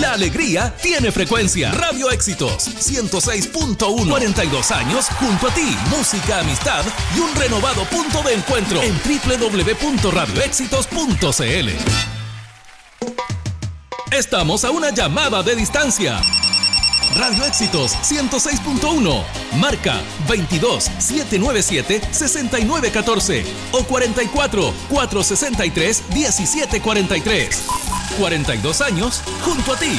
La alegría tiene frecuencia. Radio Éxitos 106.1. 42 años junto a ti. Música, amistad y un renovado punto de encuentro en www.radioéxitos.cl. Estamos a una llamada de distancia. Radio Éxitos 106.1. Marca 22 797 6914 o 44 463 1743. 42 años junto a ti.